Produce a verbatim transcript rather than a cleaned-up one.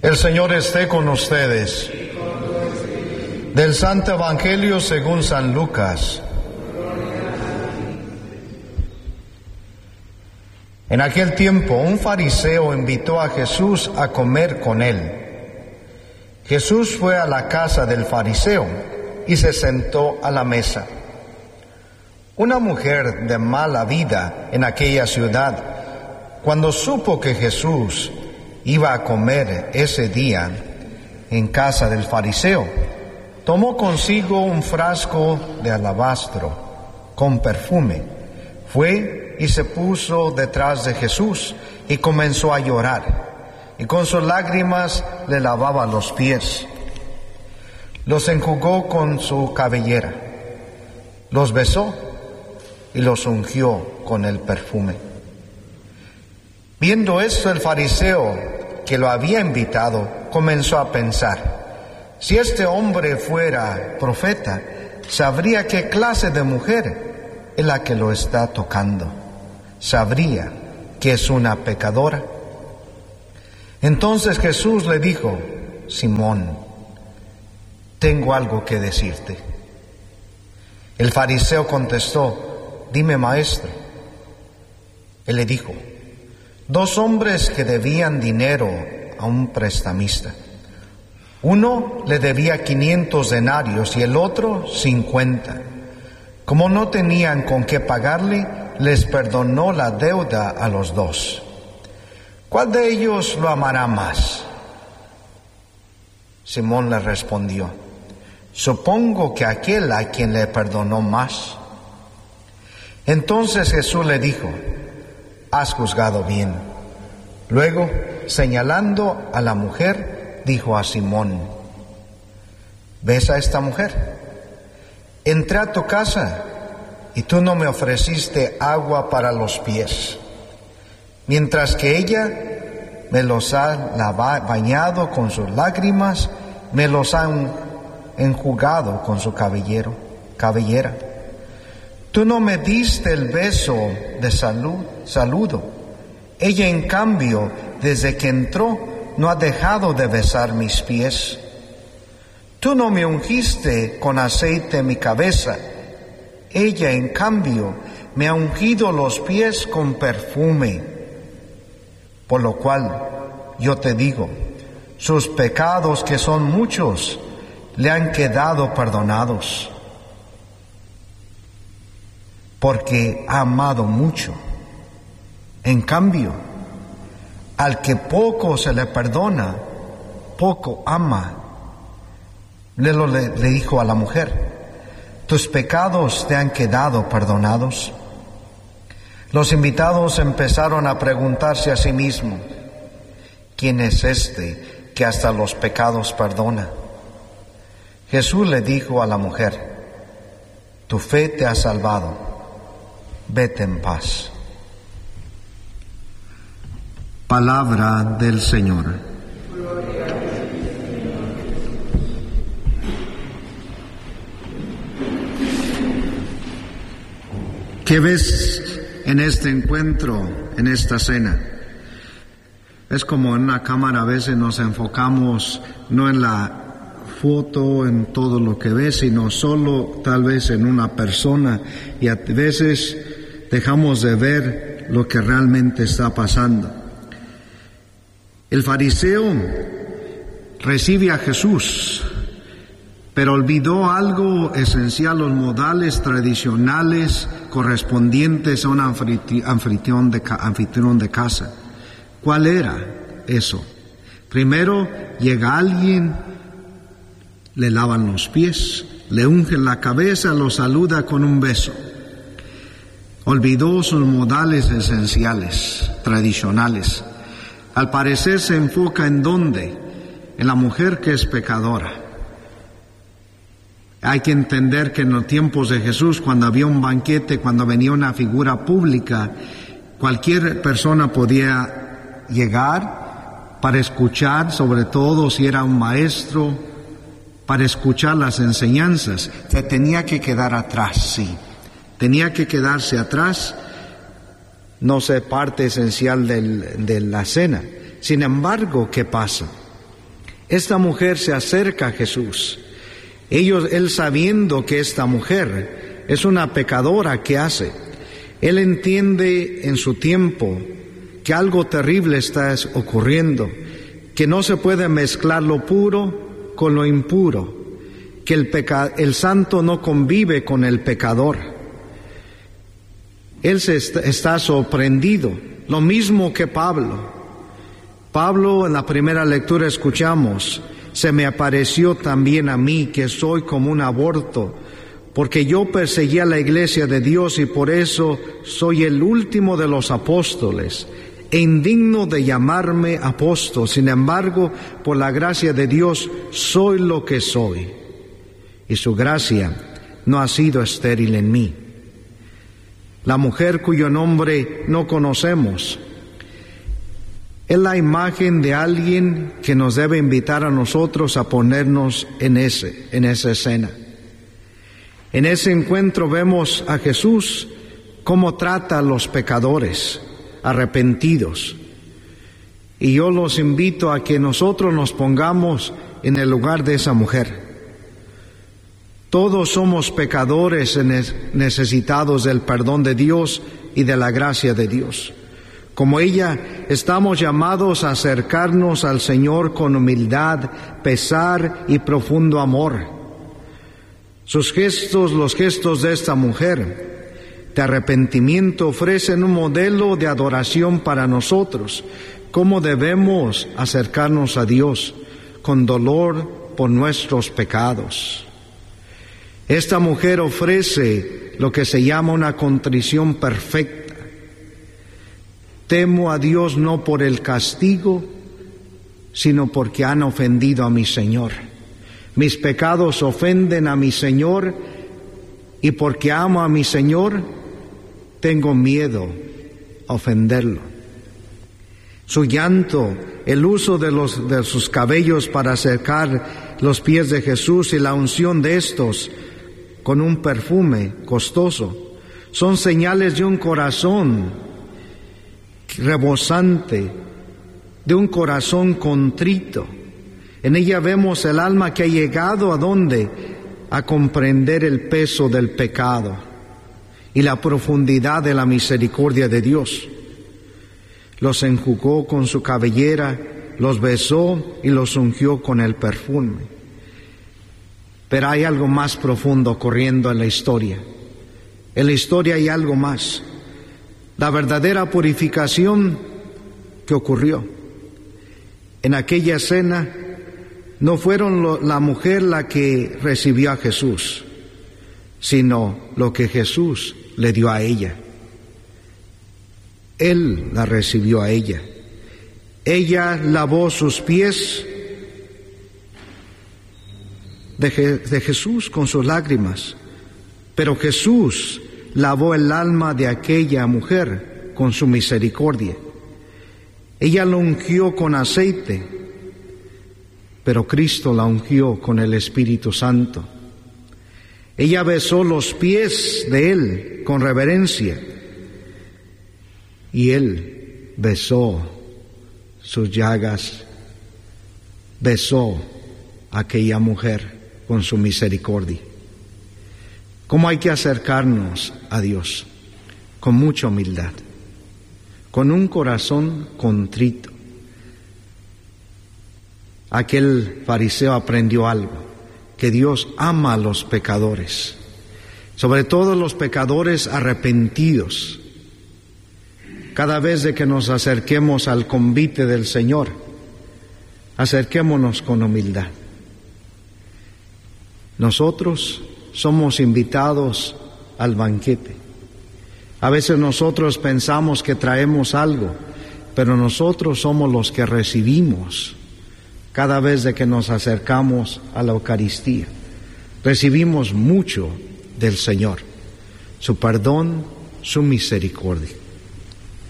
El Señor esté con ustedes. Del Santo Evangelio según San Lucas. En aquel tiempo, un fariseo invitó a Jesús a comer con él. Jesús fue a la casa del fariseo y se sentó a la mesa. Una mujer de mala vida en aquella ciudad, cuando supo que Jesús iba a comer ese día en casa del fariseo, tomó consigo un frasco de alabastro con perfume. Fue y se puso detrás de Jesús y comenzó a llorar, y con sus lágrimas le lavaba los pies. Los enjugó con su cabellera, los besó y los ungió con el perfume. Viendo esto, el fariseo que lo había invitado comenzó a pensar: si este hombre fuera profeta, sabría qué clase de mujer es la que lo está tocando. Sabría que es una pecadora. Entonces Jesús le dijo: Simón, tengo algo que decirte. El fariseo contestó: dime, maestro. Él le dijo: dos hombres que debían dinero a un prestamista. Uno le debía quinientos denarios y el otro cincuenta. Como no tenían con qué pagarle, les perdonó la deuda a los dos. ¿Cuál de ellos lo amará más? Simón le respondió: supongo que aquel a quien le perdonó más. Entonces Jesús le dijo: has juzgado bien. Luego, señalando a la mujer, dijo a Simón: ¿ves a esta mujer? Entré a tu casa y tú no me ofreciste agua para los pies, mientras que ella me los ha lavado, bañado con sus lágrimas, me los ha enjugado con su cabellero, cabellera. Tú no me diste el beso de salud, saludo. Ella, en cambio, desde que entró, no ha dejado de besar mis pies. Tú no me ungiste con aceite mi cabeza. Ella, en cambio, me ha ungido los pies con perfume. Por lo cual, yo te digo, sus pecados, que son muchos, le han quedado perdonados, porque ha amado mucho. En cambio, al que poco se le perdona, poco ama. Le, lo, le, le dijo a la mujer: tus pecados te han quedado perdonados. Los invitados empezaron a preguntarse a sí mismos: ¿quién es este que hasta los pecados perdona? Jesús le dijo a la mujer: tu fe te ha salvado, vete en paz. Palabra del Señor. ¿Qué ves en este encuentro, en esta cena? Es como en una cámara, a veces nos enfocamos no en la foto, en todo lo que ves, sino solo tal vez en una persona, y a veces dejamos de ver lo que realmente está pasando. El fariseo recibe a Jesús, pero olvidó algo esencial: los modales tradicionales correspondientes a un anfitrión de, anfitrión de casa. ¿Cuál era eso? Primero llega alguien, le lavan los pies, le ungen la cabeza, lo saluda con un beso. Olvidó sus modales esenciales, tradicionales. Al parecer se enfoca en dónde, en la mujer que es pecadora. Hay que entender que en los tiempos de Jesús, cuando había un banquete, cuando venía una figura pública, cualquier persona podía llegar para escuchar, sobre todo si era un maestro, para escuchar las enseñanzas. Se tenía que quedar atrás, sí. Tenía que quedarse atrás, no ser parte esencial del, de la cena. Sin embargo, ¿qué pasa? Esta mujer se acerca a Jesús. Ellos, él sabiendo que esta mujer es una pecadora, ¿qué hace? Él entiende en su tiempo que algo terrible está ocurriendo, que no se puede mezclar lo puro con lo impuro, que el, peca, el santo no convive con el pecador. Él se está, está sorprendido, lo mismo que Pablo. Pablo, en la primera lectura escuchamos, se me apareció también a mí que soy como un aborto, porque yo perseguía la iglesia de Dios y por eso soy el último de los apóstoles, e indigno de llamarme apóstol. Sin embargo, por la gracia de Dios, soy lo que soy. Y su gracia no ha sido estéril en mí. La mujer cuyo nombre no conocemos es la imagen de alguien que nos debe invitar a nosotros a ponernos en ese, en esa escena. En ese encuentro vemos a Jesús cómo trata a los pecadores arrepentidos. Y yo los invito a que nosotros nos pongamos en el lugar de esa mujer. Todos somos pecadores necesitados del perdón de Dios y de la gracia de Dios. Como ella, estamos llamados a acercarnos al Señor con humildad, pesar y profundo amor. Sus gestos, los gestos de esta mujer de arrepentimiento, ofrecen un modelo de adoración para nosotros. Cómo debemos acercarnos a Dios con dolor por nuestros pecados. Esta mujer ofrece lo que se llama una contrición perfecta. Temo a Dios no por el castigo, sino porque han ofendido a mi Señor. Mis pecados ofenden a mi Señor, y porque amo a mi Señor, tengo miedo a ofenderlo. Su llanto, el uso de, los, de sus cabellos para acercar los pies de Jesús y la unción de estos con un perfume costoso, son señales de un corazón rebosante, de un corazón contrito. En ella vemos el alma que ha llegado a dónde, a comprender el peso del pecado y la profundidad de la misericordia de Dios. Los enjugó con su cabellera, los besó y los ungió con el perfume. Pero hay algo más profundo ocurriendo en la historia. En la historia hay algo más. La verdadera purificación que ocurrió. En aquella escena no fueron lo, la mujer la que recibió a Jesús, sino lo que Jesús le dio a ella. Él la recibió a ella. Ella lavó sus pies de, Je- de Jesús con sus lágrimas, pero Jesús lavó el alma de aquella mujer con su misericordia. Ella lo ungió con aceite, pero Cristo la ungió con el Espíritu Santo. Ella besó los pies de Él con reverencia, y Él besó sus llagas, besó a aquella mujer con su misericordia. ¿Cómo hay que acercarnos a Dios? Con mucha humildad, con un corazón contrito. Aquel fariseo aprendió algo, que Dios ama a los pecadores, sobre todo los pecadores arrepentidos. Cada vez de que nos acerquemos al convite del Señor, acerquémonos con humildad. Nosotros somos invitados al banquete. A veces nosotros pensamos que traemos algo, pero nosotros somos los que recibimos cada vez de que nos acercamos a la Eucaristía. Recibimos mucho del Señor, su perdón, su misericordia.